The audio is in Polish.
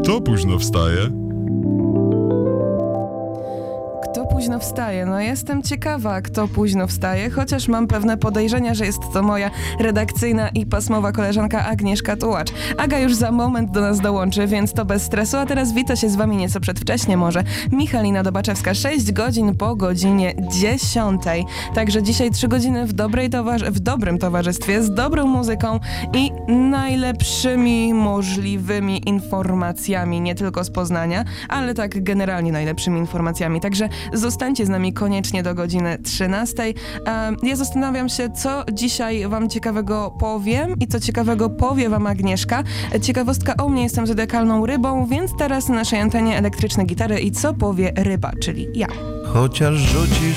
Kto późno wstaje? Kto późno wstaje? No jestem ciekawa, kto późno wstaje, chociaż mam pewne podejrzenia, że jest to moja redakcyjna i pasmowa koleżanka Agnieszka Tułacz. Aga już za moment do nas dołączy, więc to bez stresu, a teraz wita się z wami nieco przedwcześnie może Michalina Dobaczewska, 6 godzin po godzinie 10. Także dzisiaj 3 godziny w dobrym towarzystwie, z dobrą muzyką i najlepszymi możliwymi informacjami, nie tylko z Poznania, ale tak generalnie najlepszymi informacjami. Także zostańcie z nami koniecznie do godziny 13. Ja zastanawiam się, co dzisiaj wam ciekawego powiem i co ciekawego powie wam Agnieszka. Ciekawostka o mnie, jestem zodiakalną rybą, więc teraz na naszej antenie elektryczne gitary i co powie ryba, czyli ja. Chociaż rzucisz